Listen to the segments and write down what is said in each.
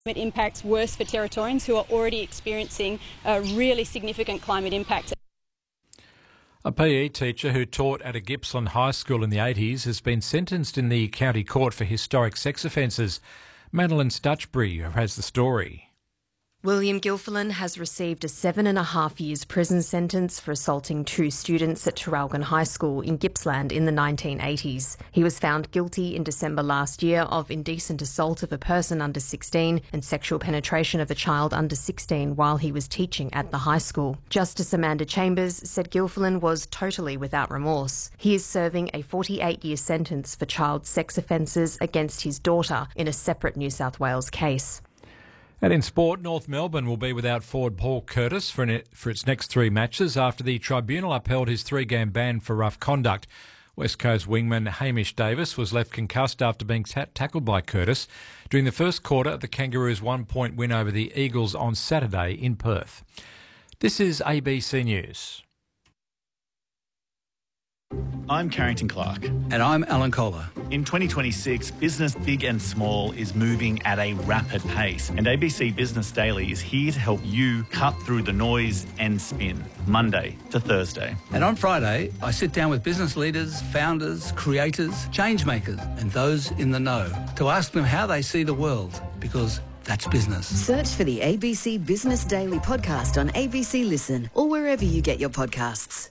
impacts worse for Territorians who are already experiencing really significant climate impacts. A PE teacher who taught at a Gippsland high school in the 80s has been sentenced in the county court for historic sex offences. Madeline Stutchbury has the story. William Gilfillan has received a 7.5 years prison sentence for assaulting 2 students at Traralgon High School in Gippsland in the 1980s. He was found guilty in December last year of indecent assault of a person under 16 and sexual penetration of a child under 16 while he was teaching at the high school. Justice Amanda Chambers said Gilfillan was totally without remorse. He is serving a 48-year sentence for child sex offences against his daughter in a separate New South Wales case. And in sport, North Melbourne will be without forward Paul Curtis for its next 3 matches after the tribunal upheld his 3-game ban for rough conduct. West Coast wingman Hamish Davis was left concussed after being tackled by Curtis during the first quarter of the Kangaroos' 1-point win over the Eagles on Saturday in Perth. This is ABC News. I'm Carrington Clark. And I'm Alan Kohler. In 2026, business big and small is moving at a rapid pace, and ABC Business Daily is here to help you cut through the noise and spin, Monday to Thursday. And on Friday, I sit down with business leaders, founders, creators, change makers, and those in the know to ask them how they see the world, because that's business. Search for the ABC Business Daily podcast on ABC Listen or wherever you get your podcasts.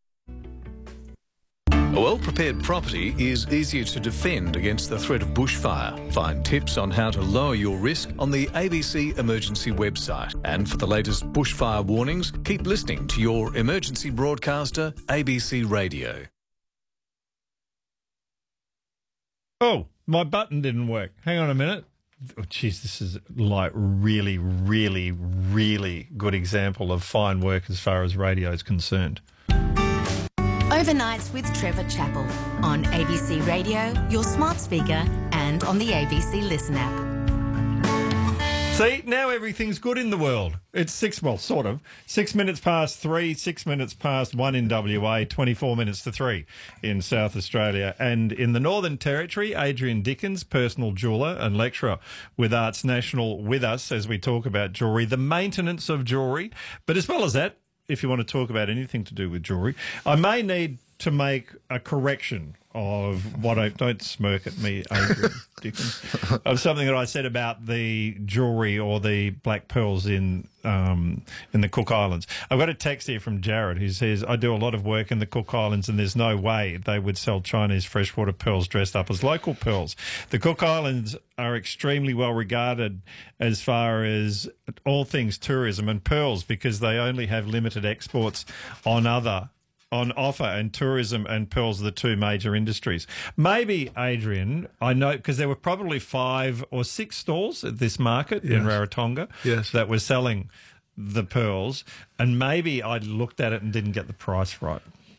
A well-prepared property is easier to defend against the threat of bushfire. Find tips on how to lower your risk on the ABC Emergency website. And for the latest bushfire warnings, keep listening to your emergency broadcaster, ABC Radio. Oh, my button didn't work. Hang on a minute. Oh, geez, this is like really, really, really good example of fine work as far as radio is concerned. Overnights with Trevor Chappell on ABC Radio, your smart speaker, and on the ABC Listen app. See, now everything's good in the world. It's 6 minutes past 3, 6 minutes past 1 in WA, 24 minutes to 3 in South Australia. And in the Northern Territory, Adrian Dickens, personal jeweller and lecturer with Arts National, with us as we talk about jewellery, the maintenance of jewellery. But as well as that, if you want to talk about anything to do with jewellery, I may need to make a correction of what I... Don't smirk at me, Adrian Dickens. Of something that I said about the jewellery or the black pearls in the Cook Islands. I've got a text here from Jared who says, I do a lot of work in the Cook Islands and there's no way they would sell Chinese freshwater pearls dressed up as local pearls. The Cook Islands are extremely well regarded as far as all things tourism and pearls because they only have limited exports on offer, and tourism and pearls are the 2 major industries. Maybe, Adrian, I know, because there were probably 5 or 6 stalls at this market in Rarotonga that were selling the pearls, and maybe I looked at it and didn't get the price right.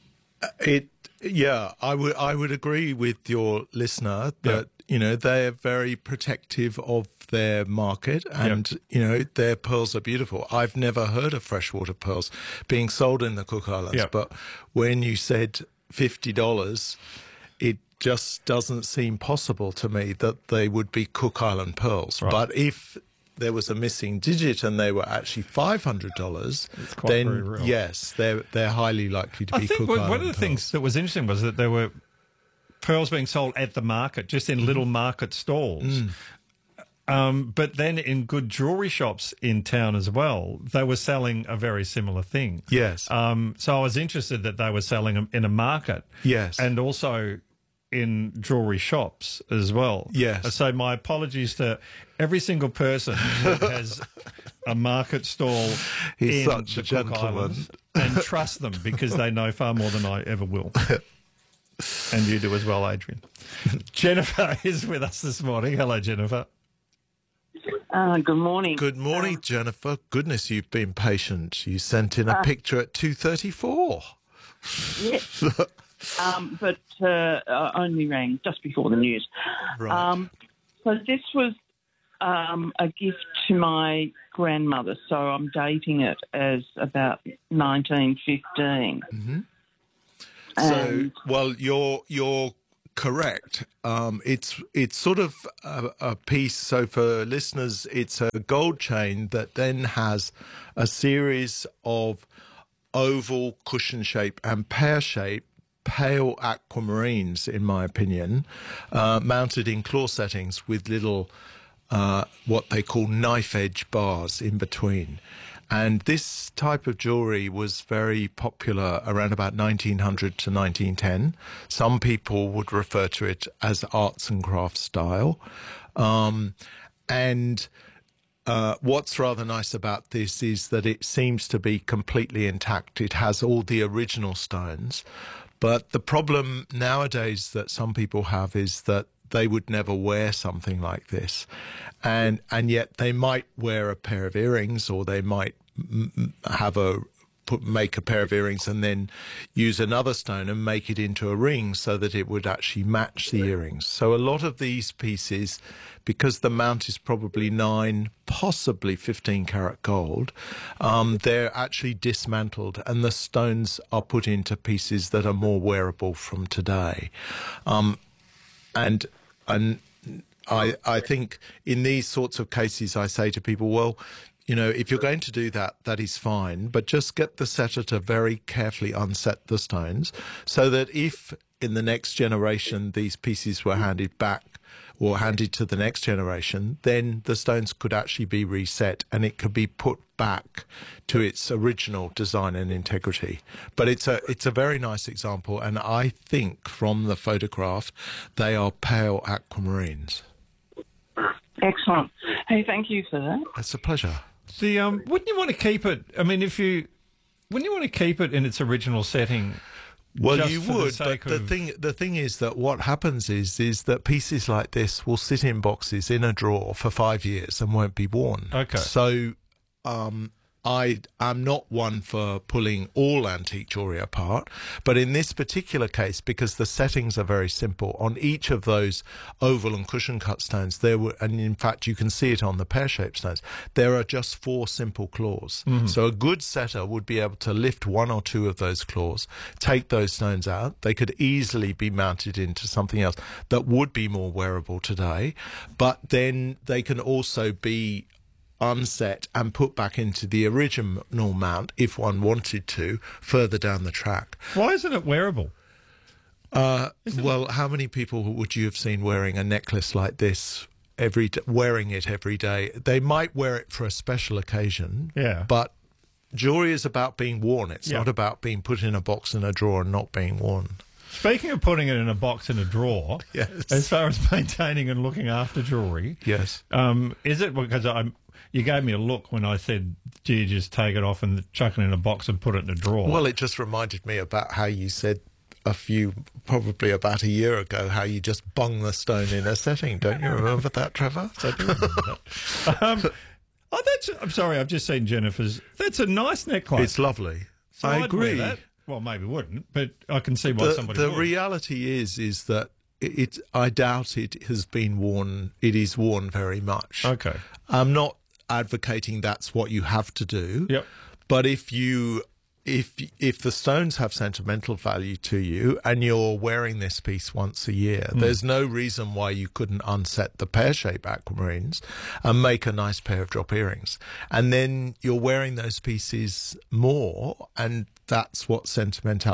I would agree with your listener that, you know, they are very protective of their market and, you know, their pearls are beautiful. I've never heard of freshwater pearls being sold in the Cook Islands, but when you said $50, it just doesn't seem possible to me that they would be Cook Island pearls. Right. But if there was a missing digit and they were actually $500, then yes, they're highly likely to be Cook Island one of the things that was interesting was that there were pearls being sold at the market, just in little market stalls. But then in good jewellery shops in town as well, they were selling a very similar thing. Yes. So I was interested that they were selling them in a market. Yes. And also in jewellery shops as well. Yes. So my apologies to every single person who has a market stall He's in such the a Cook gentleman. Islands, and trust them because they know far more than I ever will. And you do as well, Adrian. Jennifer is with us this morning. Hello, Jennifer. Good morning. Good morning, Jennifer. Goodness, you've been patient. You sent in a picture at 2:34. Yes. But I only rang just before the news. Right. So this was a gift to my grandmother, so I'm dating it as about 1915. Mm-hmm. So, well, your correct. It's sort of a piece. So for listeners, it's a gold chain that then has a series of oval, cushion shape and pear shape pale aquamarines, in my opinion, mounted in claw settings with little what they call knife edge bars in between. And this type of jewellery was very popular around about 1900 to 1910. Some people would refer to it as arts and crafts style. What's rather nice about this is that it seems to be completely intact. It has all the original stones. But the problem nowadays that some people have is that they would never wear something like this. And yet they might wear a pair of earrings, or they might make a pair of earrings and then use another stone and make it into a ring so that it would actually match the earrings. So a lot of these pieces, because the mount is probably 9, possibly 15 karat gold, they're actually dismantled and the stones are put into pieces that are more wearable from today. I think in these sorts of cases, I say to people, well, you know, if you're going to do that, that is fine, but just get the setter to very carefully unset the stones so that if in the next generation these pieces were handed back or handed to the next generation, then the stones could actually be reset and it could be put back to its original design and integrity. But it's a very nice example, and I think from the photograph they are pale aquamarines. Excellent. Hey, thank you for that. It's a pleasure. The wouldn't you want to keep it? I mean, wouldn't you want to keep it in its original setting? Well, you would, but the thing is that what happens is that pieces like this will sit in boxes in a drawer for 5 years and won't be worn. Okay. So, I'm not one for pulling all antique jewellery apart, but in this particular case, because the settings are very simple, on each of those oval and cushion cut stones, and in fact you can see it on the pear-shaped stones, there are just 4 simple claws. Mm-hmm. So a good setter would be able to lift 1 or 2 of those claws, take those stones out. They could easily be mounted into something else that would be more wearable today, but then they can also be unset and put back into the original mount if one wanted to further down the track. Why isn't it wearable? Well, how many people would you have seen wearing a necklace like this wearing it every day? They might wear it for a special occasion, but jewellery is about being worn. It's not about being put in a box in a drawer and not being worn. Speaking of putting it in a box in a drawer, yes. As far as maintaining and looking after jewellery, yes, is it because you gave me a look when I said, do you just take it off and chuck it in a box and put it in a drawer? Well, it just reminded me about how you said probably about a year ago, how you just bung the stone in a setting. Don't you remember that, Trevor? I do remember that. I'm sorry, I've just seen Jennifer's. That's a nice necklace. It's lovely. So I I'd agree. Wear that. Well, maybe wouldn't, but I can see why somebody would. The reality is that I doubt it has been worn. It is worn very much. Okay. I'm not advocating that's what you have to do. Yep. But if the stones have sentimental value to you and you're wearing this piece once a year, there's no reason why you couldn't unset the pear-shaped aquamarines and make a nice pair of drop earrings. And then you're wearing those pieces more, and that's what sentimentality